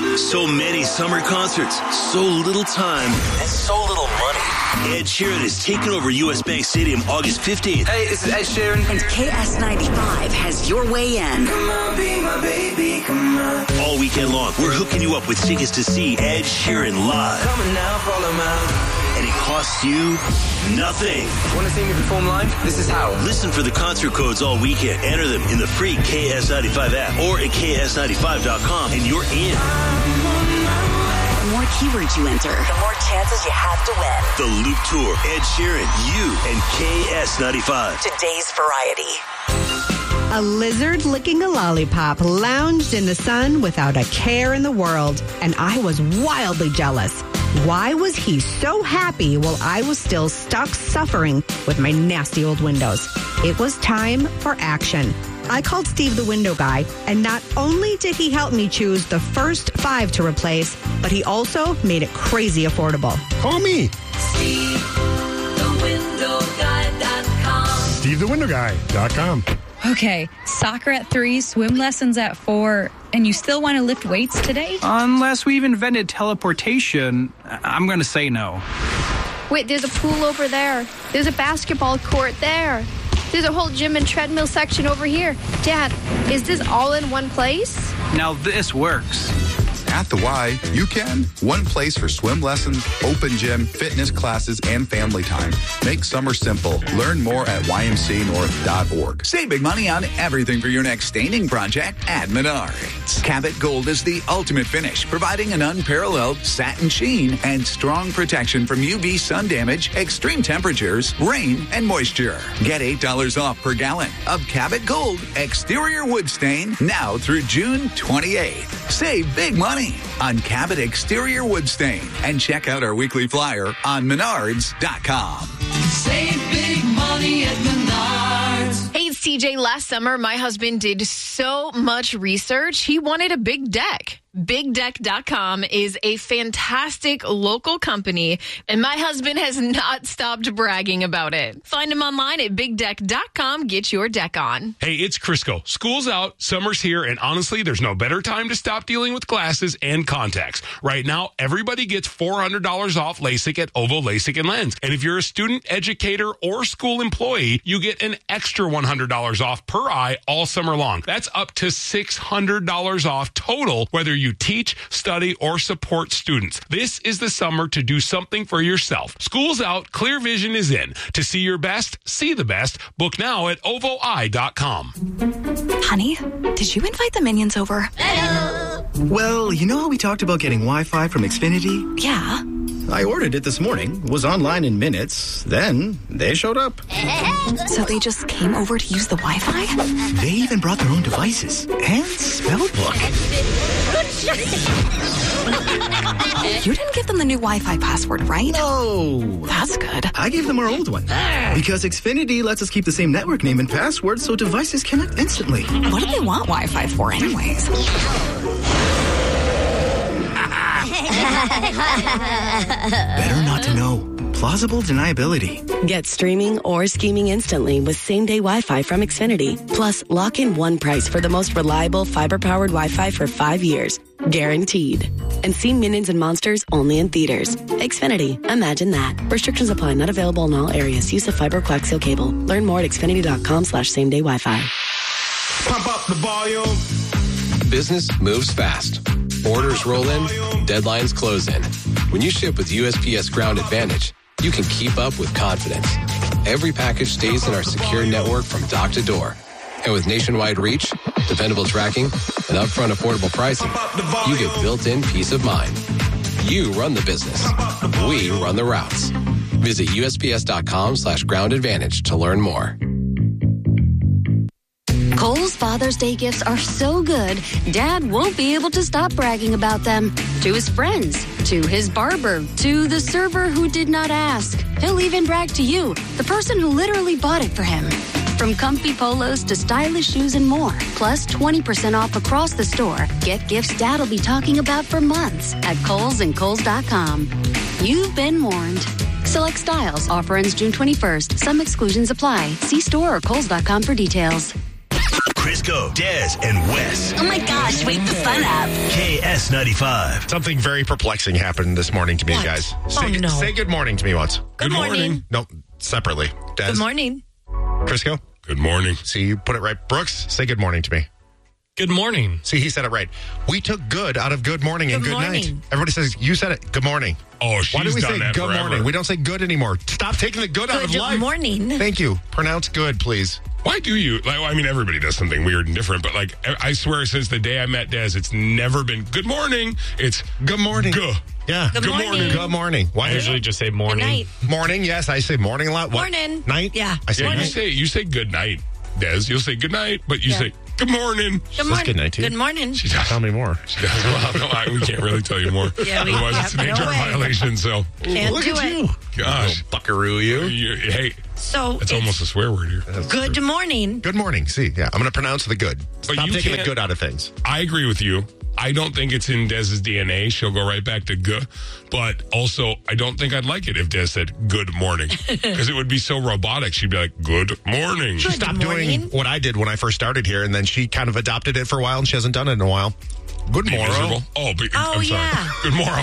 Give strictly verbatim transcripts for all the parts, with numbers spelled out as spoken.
So many summer concerts, so little time, and so little money. Ed Sheeran is taking over U S Bank Stadium August fifteenth. Hey, this is Ed Sheeran. And K S ninety-five has your way in. Come on, be my baby, come on. All weekend long, we're hooking you up with tickets to see Ed Sheeran live. Come on now, follow him out. And it costs you nothing. Want to see me perform live? This is how. Listen for the concert codes all weekend. Enter them in the free K S ninety-five app or at K S ninety-five dot com and you're in. The more keywords you enter, the more chances you have to win. The Loop Tour, Ed Sheeran, you, and K S ninety-five. Today's variety. A lizard licking a lollipop lounged in the sun without a care in the world, and I was wildly jealous. Why was he so happy while I was still stuck suffering with my nasty old windows? It was time for action. I called Steve the window guy, and not only did he help me choose the first five to replace, but he also made it crazy affordable. Call me. Steve the window guy dot com. Steve the window guy dot com. Okay, soccer at three, swim lessons at four, and you still want to lift weights today? Unless we've invented teleportation, I'm going to say no. Wait, there's a pool over there. There's a basketball court there. There's a whole gym and treadmill section over here. Dad, is this all in one place? Now this works. At the Y, you can. One place for swim lessons, open gym, fitness classes, and family time. Make summer simple. Learn more at Y M C A north dot org. Save big money on everything for your next staining project at Menards. Cabot Gold is the ultimate finish, providing an unparalleled satin sheen and strong protection from U V sun damage, extreme temperatures, rain, and moisture. Get eight dollars off per gallon of Cabot Gold exterior wood stain now through June twenty-eighth. Save big money on Cabot exterior wood stain and check out our weekly flyer on menards dot com. Save big money at Menards. Hey, it's T J. Last summer, my husband did so much research. He wanted a big deck. big deck dot com is a fantastic local company, and my husband has not stopped bragging about it. Find him online at big deck dot com. Get your deck on. Hey, it's Crisco. School's out, summer's here, and honestly, there's no better time to stop dealing with glasses and contacts. Right now, everybody gets four hundred dollars off LASIK at Ovo LASIK and Lens. And if you're a student, educator, or school employee, you get an extra one hundred dollars off per eye all summer long. That's up to six hundred dollars off total, whether you teach, study, or support students. This is the summer to do something for yourself. School's out, clear vision is in. To see your best, see the best. Book now at ovo eye dot com. Honey, did you invite the minions over? Well, you know how we talked about getting Wi-Fi from Xfinity? Yeah. I ordered it this morning, was online in minutes, then they showed up. So they just came over to use the Wi-Fi? They even brought their own devices and spell book. You didn't give them the new Wi-Fi password, right? No. That's good. I gave them our old one. Because Xfinity lets us keep the same network name and password so devices connect instantly. What do they want Wi-Fi for anyways? Better not to know. Plausible deniability. Get streaming or scheming instantly with same-day Wi-Fi from Xfinity. Plus, lock in one price for the most reliable fiber-powered Wi-Fi for five years. Guaranteed. And see Minions and Monsters only in theaters. Xfinity. Imagine that. Restrictions apply. Not available in all areas. Use of fiber coaxial cable. Learn more at xfinity dot com slash same day Wi-Fi. Pump up the volume. Business moves fast. Orders roll in. Deadlines close in. When you ship with U S P S Ground Advantage, you can keep up with confidence. Every package stays in our secure network from dock to door. And with nationwide reach, dependable tracking, and upfront affordable pricing, you get built-in peace of mind. You run the business. We run the routes. Visit U S P S dot com slash ground advantage to learn more. Kohl's Father's Day gifts are so good, Dad won't be able to stop bragging about them. To his friends, to his barber, to the server who did not ask. He'll even brag to you, the person who literally bought it for him. From comfy polos to stylish shoes and more, plus twenty percent off across the store. Get gifts Dad'll be talking about for months at Kohl's and Kohl's dot com. You've been warned. Select styles. Offer ends June twenty-first. Some exclusions apply. See store or Kohl's dot com for details. Crisco Rico, Des, and Wes. Oh my gosh, wake the fun up. K S ninety-five. Something very perplexing happened this morning to me, What? guys. Oh, Say, no. say good morning to me once. Good Good morning. morning. No, separately. Des, Good morning. Crisco? Good morning. See, you put it right. Brooks, say good morning to me. Good morning. See, he said it right. We took good out of good morning and Good good night. morning. Everybody says, you said it. Good morning. Oh, she's Why do we done say that good forever. morning? We don't say good anymore. Stop taking the good, out of Good life. morning. Thank you. Pronounce good, please. Why do you? Like, I mean, everybody does something weird and different, but like, I swear, since the day I met Des, it's never been good morning. It's good morning. Good. Yeah. Good morning. Good morning. Why I usually just say Good morning. night. Morning, yes. I say morning a lot. What? Morning. Night? Yeah. I say Yeah, night. you say you say good night, Des. You'll say good night, but you Yeah. say good morning. Good morning. good night to you. Good morning. She does. Tell me more. She does. Well, no, I, we can't really tell you more. Yeah, we- Otherwise, yeah, it's an no H R way. violation. So, Can't Look do at it. you. gosh, Little buckaroo, you. You- hey, So that's it's almost a swear word here. good morning. Good morning. See, yeah, I'm going to pronounce the good. But Stop you taking the can't- good out of things. I agree with you. I don't think it's in Dez's D N A. She'll go right back to good. But also, I don't think I'd like it if Des said good morning. Because it would be so robotic. She'd be like, good morning. She Good stopped morning. doing what I did when I first started here, and then she kind of adopted it for a while, and she hasn't done it in a while. Good Be morrow. miserable. Oh, be, Oh, I'm sorry. yeah. Good morrow.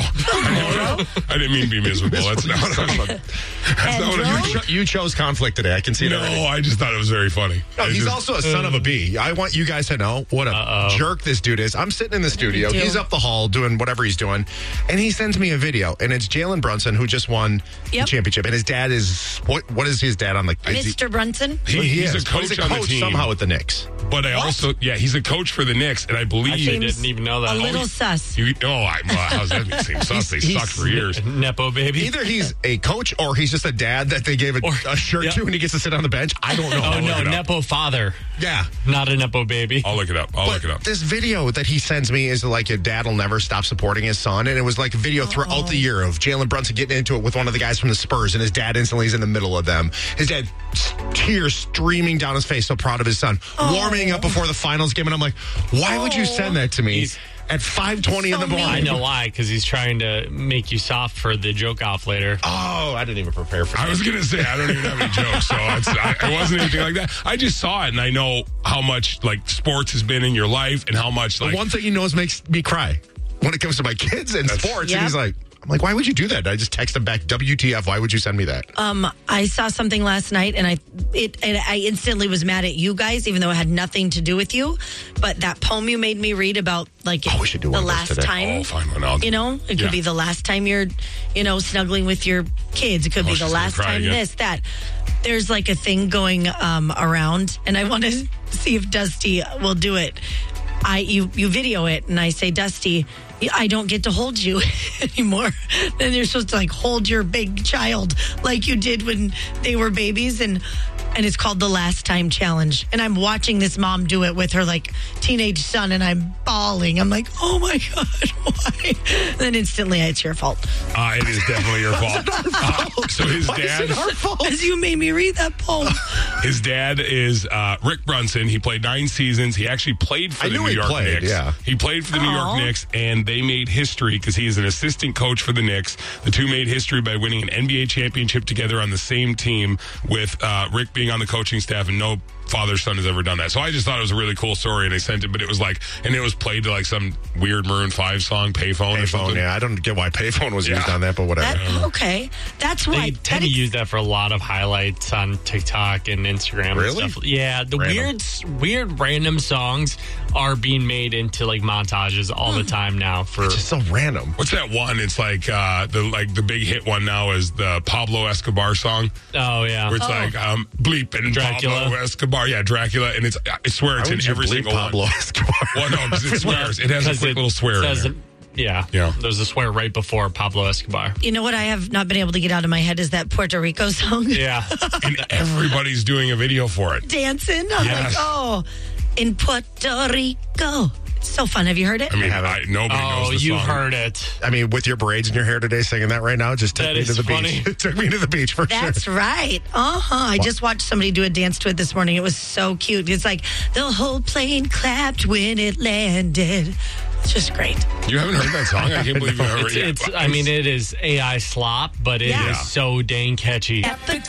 I didn't mean be miserable. That's not what I was talking about. That's not what I You, was cho- you chose conflict today. I can see it No, already. I just thought it was very funny. No, I he's just- also a son of a bee. I want you guys to know what a Uh-oh. jerk this dude is. I'm sitting in the studio. do? He's up the hall doing whatever he's doing, and he sends me a video, and it's Jalen Brunson who just won Yep. the championship, and his dad is what? What is his dad on like? is he- Mister Brunson. He- he he's is, a but coach he's a on coach the team. somehow with the Knicks. But I also, yeah, he's a coach for the Knicks, and I believe I didn't even know that. A little sus. You, oh, I, well, how's that seem sus? They He's- sucked for years. Nepo baby. Either he's a coach or he's just a dad that they gave a, Or- a shirt yeah. to, and he gets to sit on the bench. I don't know. Oh I'll no, look it up. Nepo father, Yeah. not a Nepo baby. I'll look it up. I'll But look it up. this video that he sends me is like a dad will never stop supporting his son. And it was like a video throughout the year of Jalen Brunson getting into it with one of the guys from the Spurs, and his dad instantly is in the middle of them. His dad, s- tears streaming down his face, so proud of his son, warming up before the finals game. And I'm like, why would you send that to me He's- at five twenty in the morning? I know why, because he's trying to make you soft for the joke off later. Oh, I didn't even prepare for that. I was going to say, I don't even have any jokes, so it's, I, it wasn't anything like that. I just saw it, and I know how much, like, sports has been in your life and how much, like... The one thing he knows makes me cry when it comes to my kids and That's- sports. Yep. And he's like, I'm like, why would you do that? I just text him back, W T F, why would you send me that? Um, I saw something last night, and I it and I instantly was mad at you guys, even though it had nothing to do with you. But that poem you made me read about, like, Oh, we should do the one of those last today. time. Oh, fine one. I'll, You know, it could Yeah. be the last time you're, you know, snuggling with your kids. It could Oh, be she's the gonna last cry time again. this, that. There's like a thing going um, around, and I want to see if Dusty will do it. I you you video it, and I say, Dusty, I don't get to hold you anymore. Then you're supposed to like hold your big child like you did when they were babies, and and it's called the Last Time Challenge. And I'm watching this mom do it with her like teenage son, and I'm bawling. I'm like, oh my god, why? Then instantly, it's your fault. Uh, it is definitely your fault. Uh, so his Why is dad... it our fault? Because you made me read that poem. His dad is uh, Rick Brunson. He played nine seasons. He actually played for I the knew New he York played, Knicks. yeah. He played for the New Aw. York Knicks, and they made history because he is an assistant coach for the Knicks. The two made history by winning an N B A championship together on the same team, with uh, Rick being on the coaching staff, and no father son has ever done that. So I just thought it was a really cool story, and I sent it. But it was like, and it was played to like some weird Maroon Five song, Payphone, or Payphone, something. yeah. I don't get why Payphone was Yeah. used on that, but whatever. That, okay, that's why. They that tend to ex- use that for a lot of highlights on TikTok and Instagram Really? and stuff. Yeah, the Random. weird, weird random songs are being made into like montages all the time now. For It's just so random. What's that one? It's like uh, the like the big hit one now is the Pablo Escobar song. oh yeah, Where it's Oh. like um, bleep and Dracula. Pablo Escobar. Yeah, Dracula. And it's, I swear Why it's in would you every bleep single Pablo one. Escobar? Well, no, because it swears. It has a Because quick it little swear in says- there. Yeah, Yeah. There's a swear right before Pablo Escobar. You know what I have not been able to get out of my head is that Puerto Rico song. Yeah, And everybody's doing a video for it. Dancing. I'm Yes. like, oh, in Puerto Rico. It's so fun. Have you heard it? I mean, I, nobody knows oh, the you song. heard it. I mean, with your braids in your hair today, singing that right now, it just took That me to is the funny. beach. It took me to the beach for That's sure. right. Uh huh. I just watched somebody do a dance to it this morning. It was so cute. It's like the whole plane clapped when it landed. It's just great. You haven't heard that song? I can't believe you haven't heard It's, it. it's. I mean, it is A I slop, but it is Yeah. so dang catchy. At the